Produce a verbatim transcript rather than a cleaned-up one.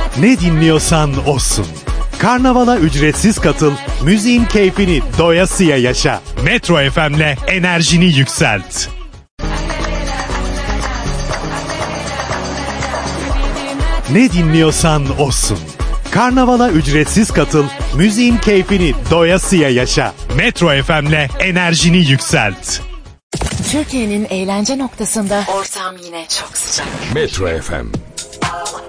Ne dinliyorsan olsun. Karnavala ücretsiz katıl, müziğin keyfini doyasıya yaşa. Metro F M'le enerjini yükselt. Ne dinliyorsan olsun. Karnavala ücretsiz katıl, müziğin keyfini doyasıya yaşa. Metro F M'le enerjini yükselt. Türkiye'nin eğlence noktasında ortam yine çok sıcak. Metro F M.